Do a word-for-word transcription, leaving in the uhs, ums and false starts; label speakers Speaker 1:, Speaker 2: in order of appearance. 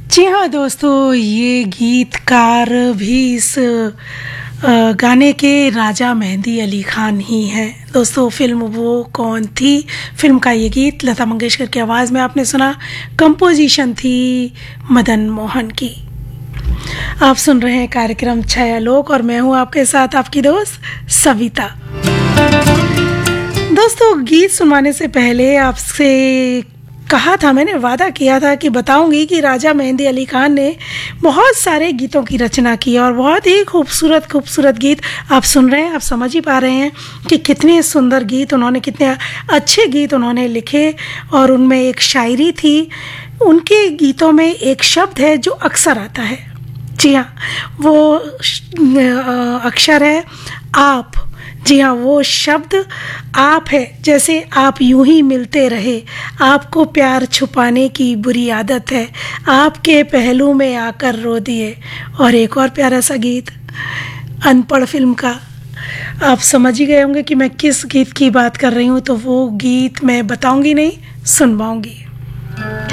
Speaker 1: जी हाँ दोस्तों, ये गीतकार भी इस अ, गाने के राजा मेहंदी अली खान ही हैं। दोस्तों, फिल्म वो कौन थी? फिल्म का ये गीत लता मंगेशकर की आवाज़ में आपने सुना। कंपोजिशन थी मदन मोहन की। आप सुन रहे हैं कार्यक्रम छायालोक और मैं हूँ आपके साथ आपकी दोस्त सविता। दोस्तों, गीत सुनवाने से पहले आपसे कहा था, मैंने वादा किया था कि बताऊंगी कि राजा मेहंदी अली खान ने बहुत सारे गीतों की रचना की और बहुत ही खूबसूरत खूबसूरत गीत आप सुन रहे हैं। आप समझ ही पा रहे हैं कि कितने सुंदर गीत उन्होंने, कितने अच्छे गीत उन्होंने लिखे। और उनमें एक शायरी थी। उनके गीतों में एक शब्द है जो अक्सर आता है। जी हाँ, वो अक्षर है आप। जी हाँ, वो शब्द आप है। जैसे आप यूं ही मिलते रहे, आपको प्यार छुपाने की बुरी आदत है, आपके पहलू में आकर रो दिए। और एक और प्यारा सा गीत अनपढ़ फिल्म का, आप समझ ही गए होंगे कि मैं किस गीत की बात कर रही हूँ। तो वो गीत मैं बताऊंगी नहीं, सुनवाऊंगी।